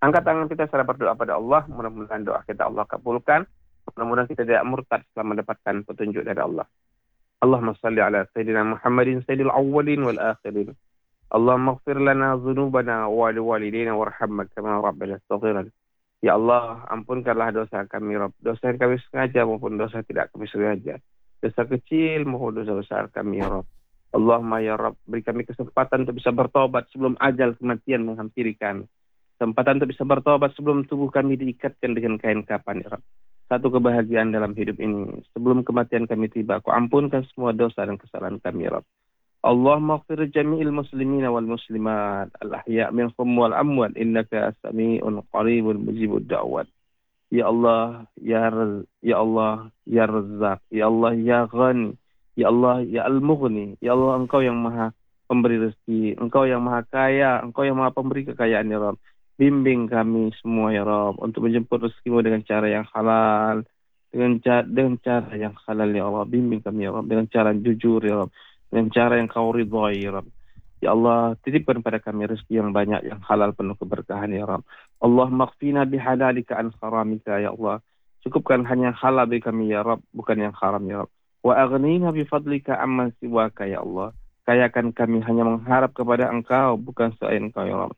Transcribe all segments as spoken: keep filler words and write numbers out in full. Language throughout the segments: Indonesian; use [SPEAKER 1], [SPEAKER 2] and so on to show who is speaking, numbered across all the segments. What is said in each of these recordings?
[SPEAKER 1] Angkat tangan kita secara berdoa pada Allah. Mudah-mudahan doa kita Allah kabulkan. Mudah-mudahan kita tidak murtad setelah mendapatkan petunjuk dari Allah. Allahumma salli ala Sayyidina Muhammadin Sayyidil awwalin wal akhirin. Allahumma ighfir lana dhunubana wa liwalidina warhamna kama rabbana saghiran. Ya Allah, ampunkanlah dosa kami, Rabb. Dosa yang kami sengaja maupun dosa tidak kami sengaja. Dosa kecil maupun dosa besar kami, ya Rabb. Allahumma ya Rabb, beri kami kesempatan untuk bisa bertobat sebelum ajal kematian menghampiri kami. Kesempatan untuk bisa bertobat sebelum tubuh kami diikatkan dengan kain kafan, ya Rabb. Satu kebahagiaan dalam hidup ini. Sebelum kematian kami tiba, Aku ampunkan semua dosa dan kesalahan kami, ya Rabb. Allahumma ighfir jami'il muslimina wal muslimat al-ahya' minhum wal amwat innaka sami'un qaribun mujibud da'wat. Ya Allah, ya Raz, ya Allah, ya Razzaq, ya Allah, ya Ghani, ya Allah, ya Al-Mughni, ya Allah, Engkau yang Maha Pemberi rezeki, Engkau yang Maha Kaya, Engkau yang Maha Pemberi kekayaan, ya Rabb. Bimbing kami semua, ya Rabb, untuk menjemput rezekimu dengan cara yang halal, dengan cara, dengan cara yang halal, ya Allah. Bimbing kami, ya Rabb, dengan cara yang jujur, ya Rabb, dengan cara yang Kau ridhai, ya Rabb. Ya Allah, titipkan pada kami rezeki yang banyak, yang halal penuh keberkahan, ya Rabb. Allah maghfina bihalalika an haramika, ya Allah. Cukupkan hanya halal bagi kami, ya Rabb, bukan yang haram, ya Rabb. Wa aghnina bifadlika amman siwaka, ya Allah. Kayakan kami hanya mengharap kepada Engkau, bukan selain Engkau, ya Rabb.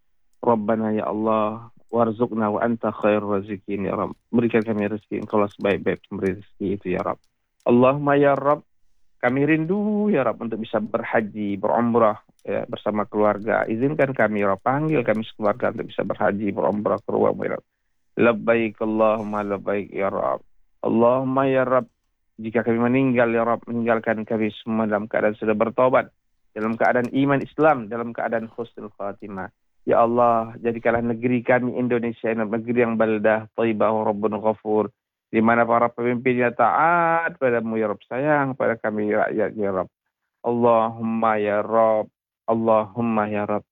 [SPEAKER 1] Rabbana ya Allah, warzuqna wa anta khairur raziqin, ya Rabb. Berikan kami rezeki, Engkau lah sebaik-baik pemberi rezeki itu, ya Rabb. Allahumma ya Rabb, kami rindu, ya Rabb, untuk bisa berhaji, berumrah, ya, bersama keluarga. Izinkan kami, ya Rabb, panggil kami sekeluarga untuk bisa berhaji, berumrah ke rumah, ya Rabb. Labbaik Allahumma labbaik, ya Rabb. Allahumma ya Rabb, jika kami meninggal, ya Rabb, meninggalkan kami semua dalam keadaan sudah bertobat, dalam keadaan iman Islam, dalam keadaan husnul khatimah. Ya Allah, jadikanlah negeri kami Indonesia negeri yang baldah thayyibah wa rabbun ghafur, di mana para pemimpinnya taat padamu, ya Rabb, sayang pada kami rakyat, ya Rabb. Allahumma ya Rabb, Allahumma ya Rabb.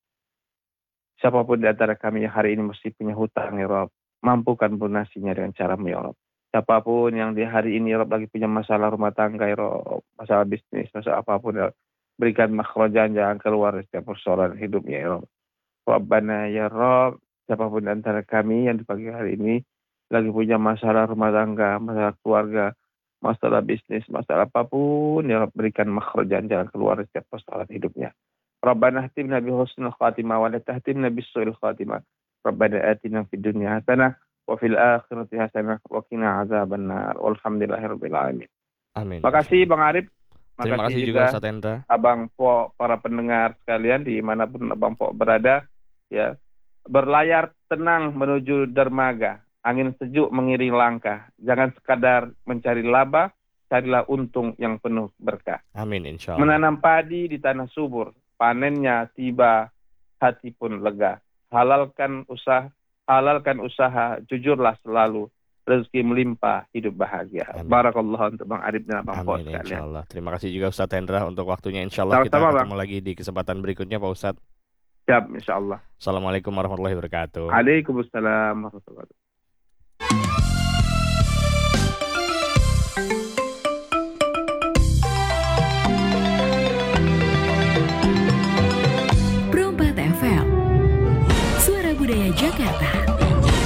[SPEAKER 1] Siapapun di antara kami yang hari ini mesti punya hutang, ya Rabb, mampukan lunasinya dengan caramu, ya Rabb. Siapapun yang di hari ini, ya Rabb, lagi punya masalah rumah tangga, ya Rabb, masalah bisnis, masalah apapun, ya Rabb, berikan makhrajan, jangan keluar dari setiap persoalan hidupnya, ya Rabb. Rabbana ya Rabb, siapapun di antara kami yang di pagi hari ini lagi punya masalah rumah tangga, masalah keluarga, masalah bisnis, masalah apapun, ya Rabb, berikan makhrajan, jangan keluar dari setiap persoalan hidupnya. Rabbana hatimna bi husnul khatimah wa la tahtimna bis su'il khatimah. Rabbana atina fid dunya hasanah wa fil akhirati hasanah wa qina azabannar. Walhamdulillahirabbil alamin.
[SPEAKER 2] Amin.
[SPEAKER 1] Makasih Bang Arif.
[SPEAKER 2] Terima kasih juga Ustaz Hendra.
[SPEAKER 1] Abang Po, para pendengar sekalian dimanapun Abang Po berada, ya, berlayar tenang menuju dermaga. Angin sejuk mengiring langkah. Jangan sekadar mencari laba, carilah untung yang penuh berkah.
[SPEAKER 2] Amin insyaallah.
[SPEAKER 1] Menanam padi di tanah subur, panennya tiba, hati pun lega. Halalkan usaha, halalkan usaha, jujurlah selalu. Rezeki melimpah, hidup bahagia. Amin. Barakallah untuk Bang Arif dan Bang Pos sekalian.
[SPEAKER 2] Insyaallah. Terima kasih juga Ustaz Hendra untuk waktunya. Insyaallah kita ketemu bang. lagi di kesempatan berikutnya Pak Ustaz.
[SPEAKER 1] Siap, insyaallah.
[SPEAKER 2] Assalamualaikum warahmatullahi wabarakatuh.
[SPEAKER 1] Waalaikumsalam warahmatullahi wabarakatuh.